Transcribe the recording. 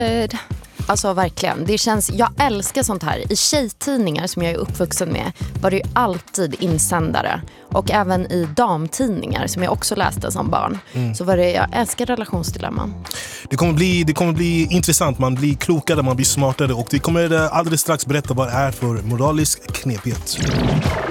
Alltså verkligen, det känns, jag älskar sånt här. I tjejtidningar som jag är uppvuxen med var det ju alltid insändare. Och även i damtidningar som jag också läste som barn. Så var det, jag älskar relationsdilemman. Det kommer bli intressant, man blir klokare, man blir smartare. Och vi kommer alldeles strax berätta vad det är för moralisk knepighet.